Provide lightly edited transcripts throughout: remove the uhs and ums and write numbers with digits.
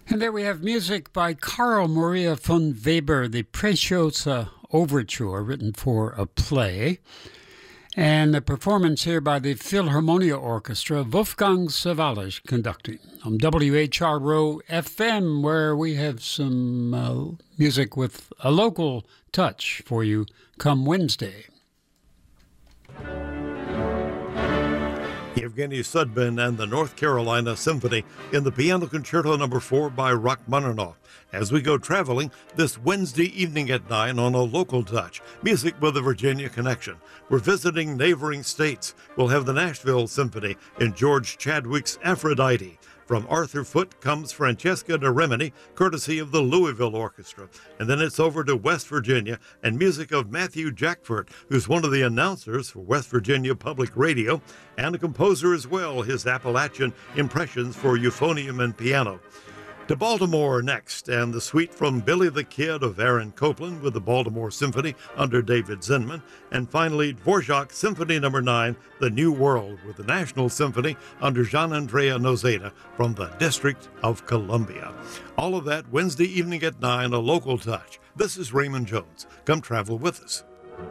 And there we have music by Carl Maria von Weber, the Preciosa Overture, written for a play. And a performance here by the Philharmonia Orchestra, Wolfgang Sawallisch conducting on WHRO FM, where we have some music with a local touch for you come Wednesday. Evgeny Sudbin and the North Carolina Symphony in the Piano Concerto No. 4 by Rachmaninoff. As we go traveling this Wednesday evening at 9 on A Local Touch, music with a Virginia connection. We're visiting neighboring states. We'll have the Nashville Symphony in George Chadwick's Aphrodite. From Arthur Foote comes Francesca da Rimini, courtesy of the Louisville Orchestra. And then it's over to West Virginia and music of Matthew Jackford, who's one of the announcers for West Virginia Public Radio and a composer as well, his Appalachian impressions for euphonium and piano. To Baltimore next, and the suite from Billy the Kid of Aaron Copland with the Baltimore Symphony under David Zinman. And finally, Dvorak Symphony No. 9, The New World, with the National Symphony under Gian-Andrea Nozeda from the District of Columbia. All of that Wednesday evening at 9, A Local Touch. This is Raymond Jones. Come travel with us.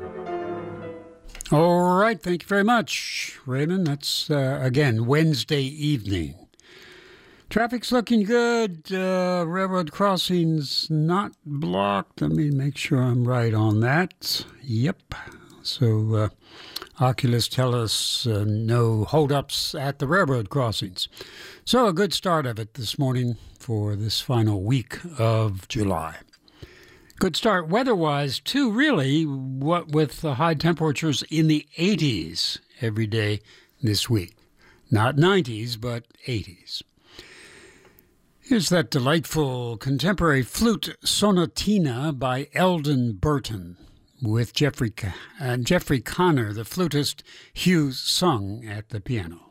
All right, thank you very much, Raymond. That's, again, Wednesday evening. Traffic's looking good. Railroad crossings not blocked. Let me make sure I'm right on that. Yep. So Oculus tell us no holdups at the railroad crossings. So a good start of it this morning for this final week of July. Good start weather-wise, too, really, what with the high temperatures in the 80s every day this week. Not 90s, but 80s. Here's that delightful contemporary flute sonatina by Eldon Burton with Jeffrey Connor, the flutist, Hugh Sung at the piano.